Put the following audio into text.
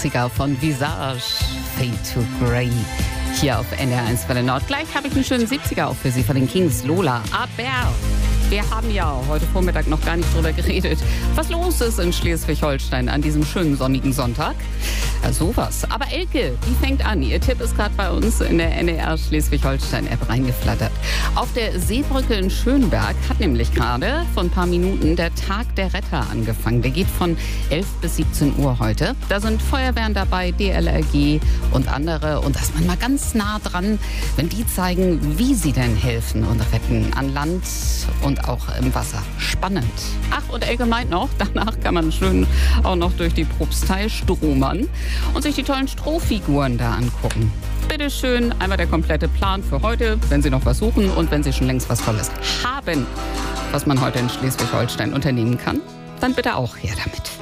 80er von Visage, Fade to Grey. Hier auf NDR1 Welle Nord. Gleich habe ich einen schönen 70er auch für Sie von den Kings, Lola. Aber wir haben ja heute Vormittag noch gar nicht drüber geredet, was los ist in Schleswig-Holstein an diesem schönen sonnigen Sonntag. Ja, sowas. Aber Elke, die fängt an. Ihr Tipp ist gerade bei uns in der NDR Schleswig-Holstein-App reingeflattert. Auf der Seebrücke in Schönberg hat nämlich gerade vor ein paar Minuten der Tag der Retter angefangen. Der geht von 11 bis 17 Uhr heute. Da sind Feuerwehren dabei, DLRG und andere. Und da ist man mal ganz nah dran, wenn die zeigen, wie sie denn helfen und retten an Land und auch im Wasser. Spannend. Ach, und Elke meint noch, danach kann man schön auch noch durch die Propstei stromern und sich die tollen Strohfiguren da angucken. Bitte schön, einmal der komplette Plan für heute, wenn Sie noch was suchen und wenn Sie schon längst was Tolles haben, was man heute in Schleswig-Holstein unternehmen kann, dann bitte auch her damit.